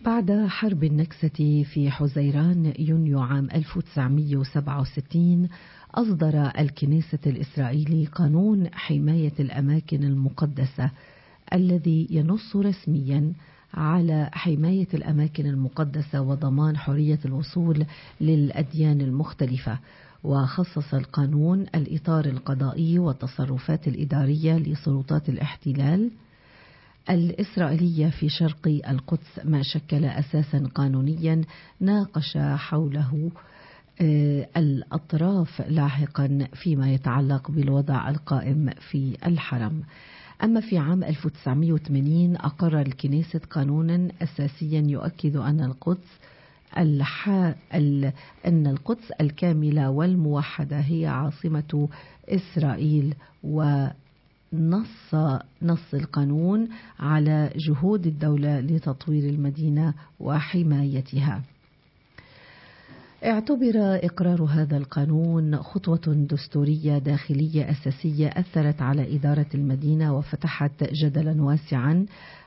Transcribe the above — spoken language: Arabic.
بعد حرب النكسة في حزيران يونيو عام 1967 أصدر الكنيسة الإسرائيلي قانون حماية الأماكن المقدسة الذي ينص رسميا على حماية الأماكن المقدسة وضمان حرية الوصول للأديان المختلفة. وخصص القانون الإطار القضائي والتصرفات الإدارية لسلطات الاحتلال الإسرائيلية في شرق القدس، ما شكل أساسا قانونيا ناقش حوله الأطراف لاحقا فيما يتعلق بالوضع القائم في الحرم. أما في عام 1980 أقر الكنيسة قانونا أساسيا يؤكد أن القدس الكاملة والموحدة هي عاصمة إسرائيل، نص القانون على جهود الدولة لتطوير المدينة وحمايتها. اعتبر إقرار هذا القانون خطوة دستورية داخلية أساسية أثرت على إدارة المدينة وفتحت جدلا واسعا